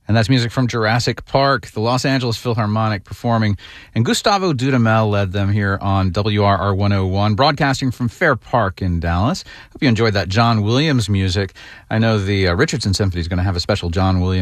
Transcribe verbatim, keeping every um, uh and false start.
And that's music from Jurassic Park, the Los Angeles Philharmonic performing. And Gustavo Dudamel led them here on W R R one oh one, broadcasting from Fair Park in Dallas. Hope you enjoyed that John Williams music. I know the uh, Richardson Symphony is going to have a special John Williams